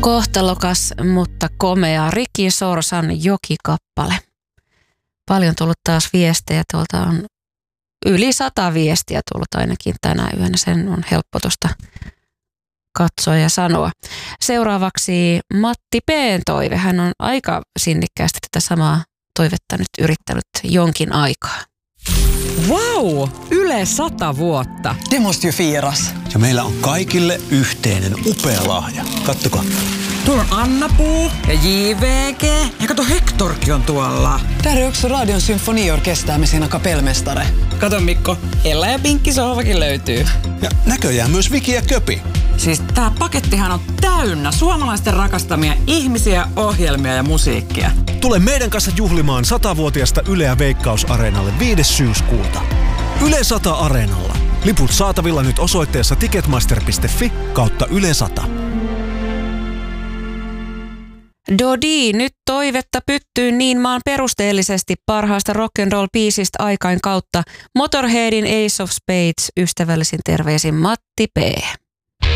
Kohtalokas, mutta komea Ricky Sorsan Joki-kappale. Paljon tullut taas viestejä. Tuolta on yli 100 viestiä tullut ainakin tänä yönä. Sen on helppo tuosta katsoa ja sanoa. Seuraavaksi Matti P:n toive. Hän on aika sinnikkäästi tätä samaa toivetta nyt yrittänyt jonkin aikaa. Vau! Yle 100 vuotta. Det måste ju firas. Ja meillä on kaikille yhteinen upea lahja. Kattokaa. Tuolla on Anna-Puu ja JVG. Ja kato, Hektorkin on tuolla. Där är också Radion symfoniorkester med sina kapellmästare. Kato Mikko, Ella ja Pinkki sohvakin löytyy. Ja näköjään myös Viki ja Köpi. Siis tää pakettihan on täynnä suomalaisten rakastamia ihmisiä, ohjelmia ja musiikkia. Tule meidän kanssa juhlimaan 100-vuotiasta Yleä Veikkaus-areenalle 5. syyskuuta. Yle 100 Areenalla. Liput saatavilla nyt osoitteessa ticketmaster.fi/Yle 100. Dodi, nyt toivetta pyttyy niin maan perusteellisesti parhaasta rock'n'roll-biisistä aikain kautta. Motorheadin Ace of Spades, ystävällisin terveisin Matti P.